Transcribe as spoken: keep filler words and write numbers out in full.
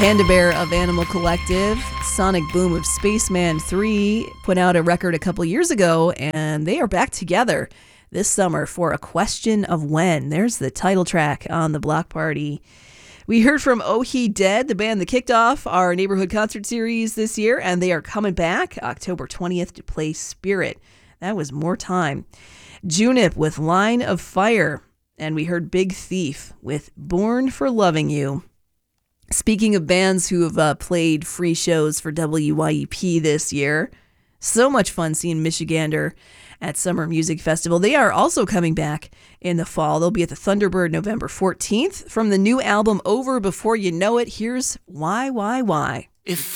Panda Bear of Animal Collective, Sonic Boom of Spaceman three put out a record a couple years ago, and they are back together this summer for A Question of When. There's the title track on the Block Party. We heard from Oh He Dead, the band that kicked off our neighborhood concert series this year, and they are coming back October twentieth to play Spirit. That was More Time. Junip with Line of Fire, and we heard Big Thief with Born for Loving You. Speaking of bands who have uh, played free shows for W Y E P this year, so much fun seeing Michigander at Summer Music Festival. They are also coming back in the fall. They'll be at the Thunderbird November fourteenth. From the new album Over Before You Know It, here's Why, Why, Why. If